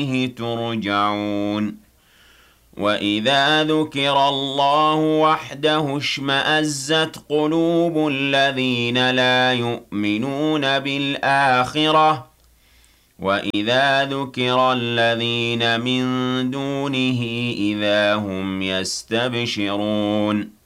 وإليه ترجعون وإذا ذكر الله وحده اشمأزت قلوب الذين لا يؤمنون بالآخرة وإذا ذكر الذين من دونه إذا هم يستبشرون